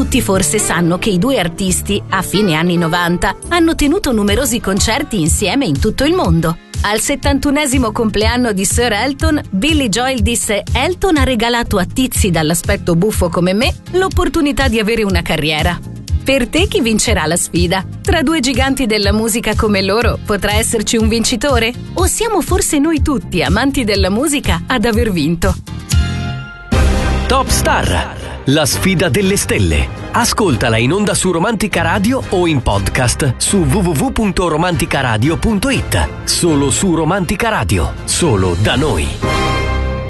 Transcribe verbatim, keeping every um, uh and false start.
Tutti forse sanno che i due artisti, a fine anni novanta, hanno tenuto numerosi concerti insieme in tutto il mondo. Al settantunesimo compleanno di Sir Elton, Billy Joel disse: Elton ha regalato a tizi dall'aspetto buffo come me l'opportunità di avere una carriera. Per te chi vincerà la sfida? Tra due giganti della musica come loro potrà esserci un vincitore? O siamo forse noi tutti, amanti della musica, ad aver vinto? Top Star, la sfida delle stelle. Ascoltala in onda su Romantica Radio o in podcast su w w w punto romanticaradio punto it. Solo su Romantica Radio, solo da noi.